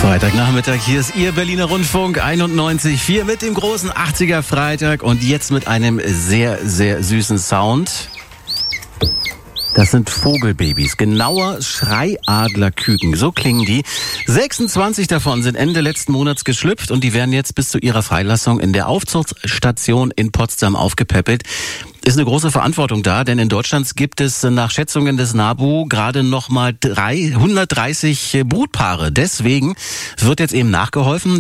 Freitagnachmittag, hier ist Ihr Berliner Rundfunk 91.4 mit dem großen 80er Freitag und jetzt mit einem sehr, sehr süßen Sound. Das sind Vogelbabys, genauer Schreiadlerküken, so klingen die. 26 davon sind Ende letzten Monats geschlüpft und die werden jetzt bis zu ihrer Freilassung in der Aufzuchtstation in Potsdam aufgepäppelt. Ist eine große Verantwortung da, denn in Deutschland gibt es nach Schätzungen des NABU gerade noch mal 130 Brutpaare. Deswegen wird jetzt eben nachgeholfen.